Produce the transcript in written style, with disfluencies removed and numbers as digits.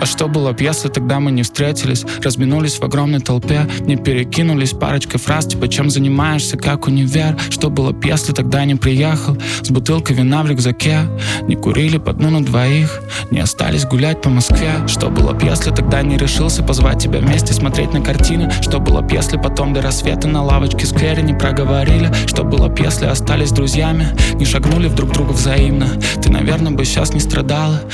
А что было б, если тогда мы не встретились, разминулись в огромной толпе, не перекинулись парочкой фраз, типа чем занимаешься, как универ? Что было б, если тогда не приехал с бутылкой вина в рюкзаке, не курили по дну на двоих, не остались гулять по Москве? Что было б, если тогда не решился позвать тебя вместе смотреть на картины? Что было б, если потом до рассвета на лавочке в сквере не проговорили? Что было б, если остались друзьями, не шагнули в друг друга взаимно? Ты, наверное, бы сейчас не страдала,